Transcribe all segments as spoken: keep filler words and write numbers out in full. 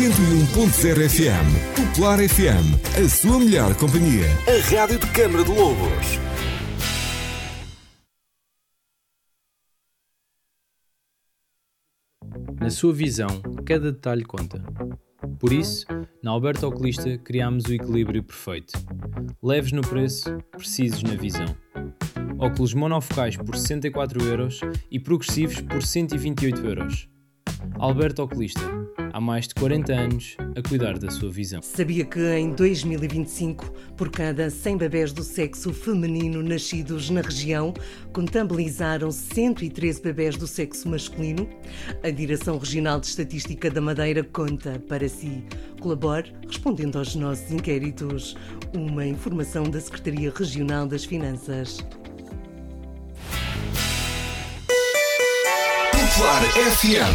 cento e um ponto zero F M. Popular F M, a sua melhor companhia. A rádio de Câmara de Lobos. Na sua visão, cada detalhe conta. Por isso, na Alberto Oculista criámos o equilíbrio perfeito. Leves no preço, precisos na visão. Óculos monofocais por sessenta e quatro euros e progressivos por cento e vinte e oito euros. Alberto Oculista, há mais de quarenta anos a cuidar da sua visão. Sabia que em dois mil e vinte e cinco, por cada cem bebés do sexo feminino nascidos na região, contabilizaram cento e treze bebés do sexo masculino? A Direção Regional de Estatística da Madeira conta para si. Colabore respondendo aos nossos inquéritos. Uma informação da Secretaria Regional das Finanças. Popular F M.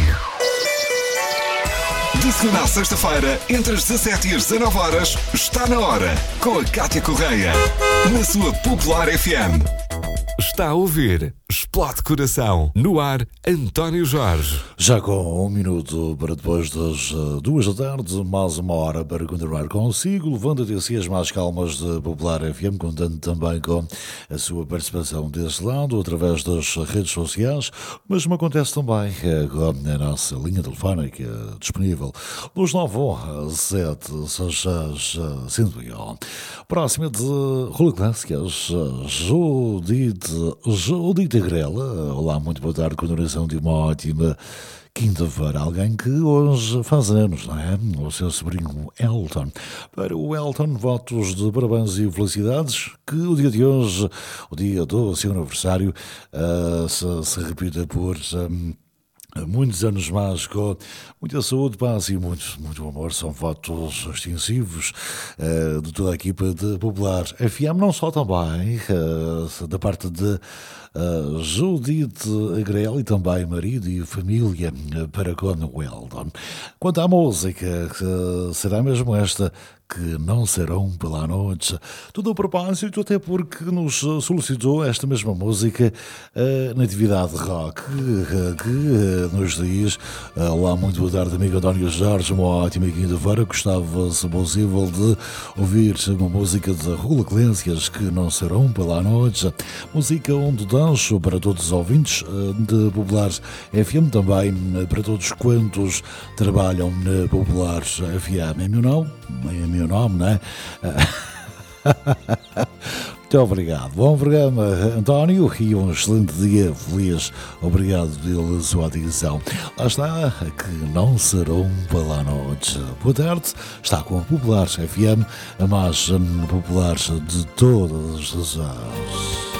De segunda à sexta-feira, entre as dezassete e as dezanove horas, está na hora, com a Cátia Correia, na sua Popular F M. Está a ouvir Explode Coração. No ar, António Jorge. Já com um minuto para depois das uh, duas da tarde, mais uma hora para continuar consigo, levando até si as mais calmas de Popular F M, contando também com a sua participação desse lado, através das redes sociais, mas me acontece também uh, com a nossa linha telefónica disponível nos nove um sete seis seis cento e um. Próxima de Rula Clássicas, Judite, Judite Grela. Olá, muito boa tarde, continuação de uma ótima quinta-feira. Alguém que hoje faz anos, não é? O seu sobrinho Elton. Para o Elton, votos de parabéns e felicidades. Que o dia de hoje, o dia do seu aniversário, uh, se, se repita por um, muitos anos mais, com muita saúde, paz e muito, muito amor. São votos extensivos uh, de toda a equipa de Popular F M, não só também uh, da parte de Uh, Judite Agrel e também marido e família uh, para com o Eldon. Quanto à música, uh, será mesmo esta que não serão pela noite. Tudo a propósito, até porque nos solicitou esta mesma música a Natividade Rock, que, que nos diz: olá, muito boa tarde, amigo António Jorge, uma ótima quinta-feira. Gostava, se possível, de ouvir uma música de Rula Clências, que não serão pela noite. Música onde danço para todos os ouvintes de Popular F M, também para todos quantos trabalham na Popular F M. É meu nome? É meu nome, não é? Muito obrigado. Bom programa, António, e um excelente dia feliz. Obrigado pela sua atenção. Lá está, que não serão pela noite. Boa tarde, está com a Popular F M, a mais popular de todas as horas.